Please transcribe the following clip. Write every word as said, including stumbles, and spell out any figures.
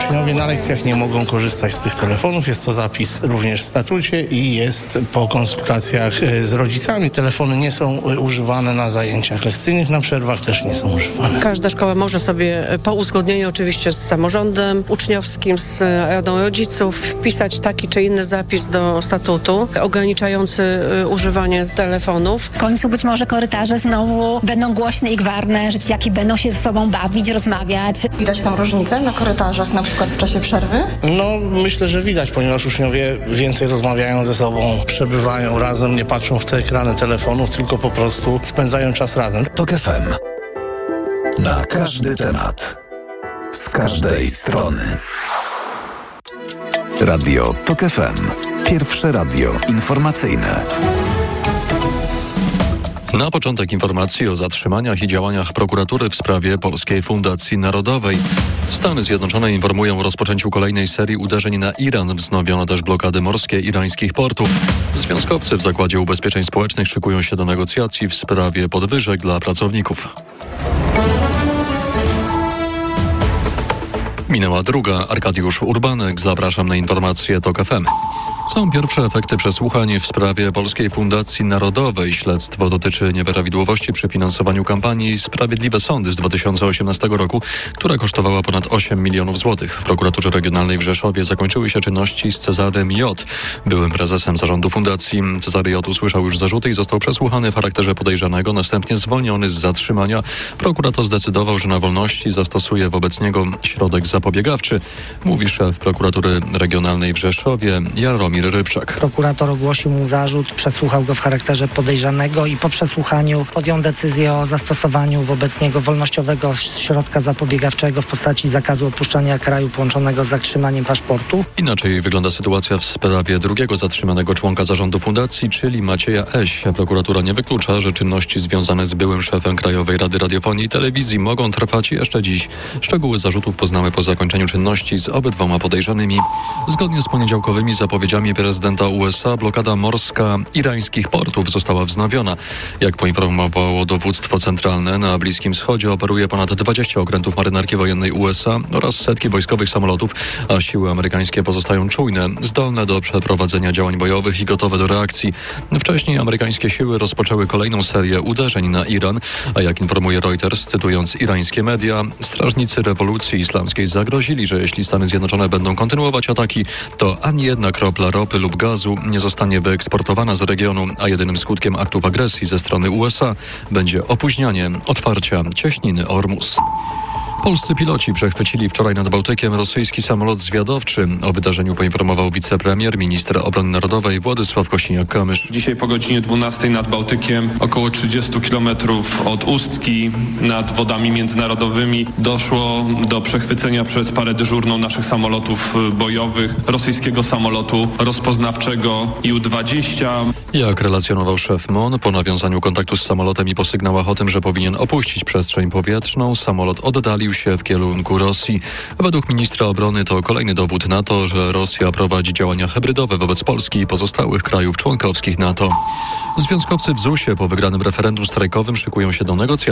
Uczniowie na lekcjach nie mogą korzystać z tych telefonów. Jest to zapis również w statucie i jest po konsultacjach z rodzicami. Telefony nie są używane na zajęciach lekcyjnych, na przerwach też nie są używane. Każda szkoła może sobie po uzgodnieniu oczywiście z samorządem uczniowskim, z radą rodziców wpisać taki czy inny zapis do statutu ograniczający używanie telefonów. W końcu być może korytarze znowu będą głośne i gwarne, że dzieciaki będą się ze sobą bawić, rozmawiać. Widać tam różnicę na korytarzach, na przykład w czasie przerwy? No myślę, że widać, ponieważ uczniowie więcej rozmawiają ze sobą, przebywają razem, nie patrzą w te ekrany telefonów, tylko po prostu spędzają czas razem. TOK F M. Na każdy temat. Z każdej strony. Radio TOK F M. Pierwsze radio informacyjne. Na początek informacji o zatrzymaniach i działaniach prokuratury w sprawie Polskiej Fundacji Narodowej. Stany Zjednoczone informują o rozpoczęciu kolejnej serii uderzeń na Iran. Wznowiono też blokady morskie irańskich portów. Związkowcy w Zakładzie Ubezpieczeń Społecznych szykują się do negocjacji w sprawie podwyżek dla pracowników. Minęła druga. Arkadiusz Urbanek. Zapraszam na informacje TOK F M. Są pierwsze efekty przesłuchań w sprawie Polskiej Fundacji Narodowej. Śledztwo dotyczy nieprawidłowości przy finansowaniu kampanii Sprawiedliwe Sądy z dwa tysiące osiemnastego roku, która kosztowała ponad osiem milionów złotych. W prokuraturze regionalnej w Rzeszowie zakończyły się czynności z Cezarym J., byłym prezesem zarządu fundacji. Cezary J. usłyszał już zarzuty i został przesłuchany w charakterze podejrzanego, następnie zwolniony z zatrzymania. Prokurator zdecydował, że na wolności zastosuje wobec niego środek zapobiegawczy, mówi szef prokuratury regionalnej w Rzeszowie Jaromir Rybczak. Prokurator ogłosił mu zarzut, przesłuchał go w charakterze podejrzanego i po przesłuchaniu podjął decyzję o zastosowaniu wobec niego wolnościowego środka zapobiegawczego w postaci zakazu opuszczania kraju połączonego z zatrzymaniem paszportu. Inaczej wygląda sytuacja w sprawie drugiego zatrzymanego członka zarządu fundacji, czyli Macieja Eś. Prokuratura nie wyklucza, że czynności związane z byłym szefem Krajowej Rady Radiofonii i Telewizji mogą trwać jeszcze dziś. Szczegóły zarzutów poznamy po zakończeniu czynności z obydwoma podejrzanymi. Zgodnie z poniedziałkowymi zapowiedziami prezydenta U S A blokada morska irańskich portów została wznowiona. Jak poinformowało dowództwo centralne, na Bliskim Wschodzie operuje ponad dwadzieścia okrętów marynarki wojennej U S A oraz setki wojskowych samolotów, a siły amerykańskie pozostają czujne, zdolne do przeprowadzenia działań bojowych i gotowe do reakcji. Wcześniej amerykańskie siły rozpoczęły kolejną serię uderzeń na Iran, a jak informuje Reuters, cytując irańskie media, strażnicy rewolucji islamskiej zagrozili, że jeśli Stany Zjednoczone będą kontynuować ataki, to ani jedna kropla ropy lub gazu nie zostanie wyeksportowana z regionu, a jedynym skutkiem aktów agresji ze strony U S A będzie opóźnianie otwarcia cieśniny Ormus. Polscy piloci przechwycili wczoraj nad Bałtykiem rosyjski samolot zwiadowczy. O wydarzeniu poinformował wicepremier, minister obrony narodowej Władysław Kosiniak-Kamysz. Dzisiaj po godzinie dwunastej nad Bałtykiem, około trzydzieści kilometrów od Ustki, nad wodami międzynarodowymi, doszło do przechwycenia przez parę dyżurną naszych samolotów bojowych rosyjskiego samolotu rozpoznawczego I U dwadzieścia. Jak relacjonował szef M O N, po nawiązaniu kontaktu z samolotem i po sygnałach o tym, że powinien opuścić przestrzeń powietrzną, samolot oddalił się w kierunku Rosji. Według ministra obrony to kolejny dowód na to, że Rosja prowadzi działania hybrydowe wobec Polski i pozostałych krajów członkowskich NATO. Związkowcy w zusie po wygranym referendum strajkowym szykują się do negocjacji